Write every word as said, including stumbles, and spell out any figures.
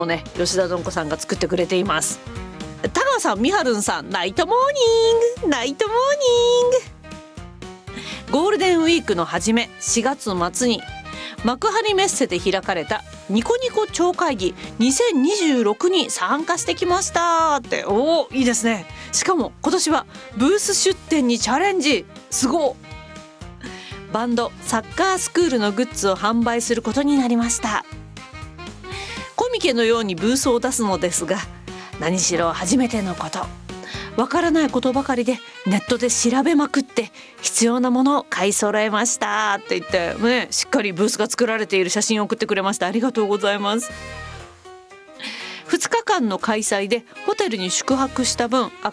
をね吉田どんこさんが作ってくれています。田川さん、みはるんさん、ナイトモーニングナイトモーニング。ゴールデンウィークの初めしがつ末に幕張メッセで開かれたニコニコ超会議にせんにじゅうろくに参加してきましたって。おー、いいですね。しかも今年はブース出展にチャレンジ。すごい。バンドサッカースクールのグッズを販売することになりました。コミケのようにブースを出すのですが、何しろ初めてのこと、わからないことばかりでネットで調べまくって必要なものを買い揃えましたって言って、ね、しっかりブースが作られている写真を送ってくれました。ありがとうございます。ふつかかんの開催でホテルに宿泊した分